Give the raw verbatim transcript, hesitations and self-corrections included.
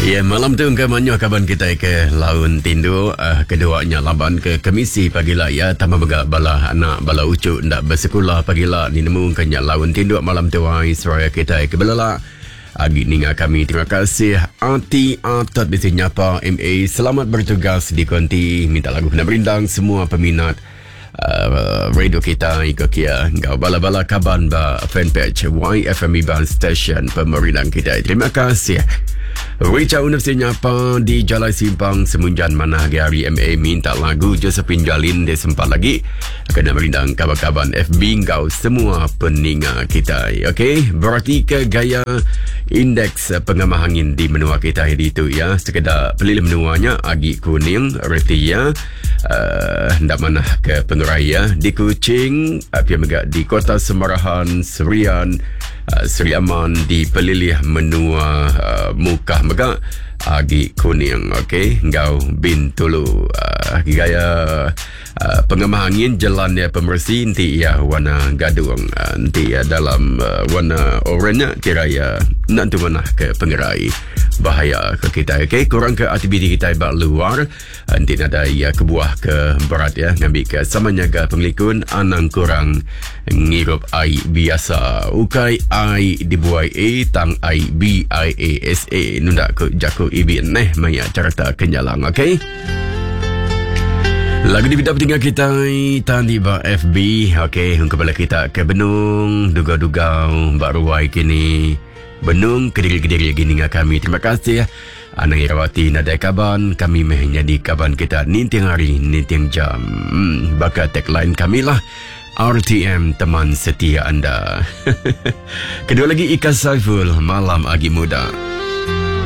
Ya, malam tu kemanyo kaban kita ke laun tindu uh, keduanya laban ke komisi pagila ya tama bega bala anak bala ucu ndak bersekolah pagila ni nemu kanya laun tindu malam tu ai seraya kita ke belala agi ninga kami terima kasih anti atat di sini apa M A selamat bertugas di konti minta lagu kena berindang semua peminat Uh, radio kita ikut kia ngau bala-bala kaban ba fanpage Y F M Iban Station pemerintahan kita. Terima kasih. Rica unap senyapa di Jalan Simpang Semunjan mana hari M A minta lagu Josephine Jalin dia sempat lagi kena merindang kaban-kaban F B ngau semua peninga kita. Okey, berarti ke gaya indeks pengamah angin di menua kita itu ya sekedar pelilih menuanya agi kuning reti ya uh, ndak mana ke pengeraya di Kuching apa mega di Kota Semarahan Serian uh, Seri Aman di pelilih menua uh, muka mega agi kuning. Okey, ngau bin tulu uh, gaya uh, pengamah angin jalan ya pemersih nanti ya warna gadung uh, nanti ya dalam uh, warna oranye kira ya nanti mana ke pengerai bahaya ke kita. Okey, kurang ke aktiviti kita bak luar nanti ada ya kebuah ke berat ya ngambil ke sama nyaga penglikun anang kurang ngirup ai biasa ukai ai dibuai a tang ai b i a s a nunda ke jaku ibi neh maya carta kenyalang. Okey, lagu di bidang tinggal kita tadi ba F B. Okey, kembali kita ke Benung duga-duga baruai kini Benung kediri-kediri gini ngah kami. Terima kasih Anang Irawati nadai kaban kami mehnya di kaban kita nintiang hari nintiang jam hmm, baka tagline kami lah R T M teman setia anda. Kedua lagi Ika Saiful malam agi muda.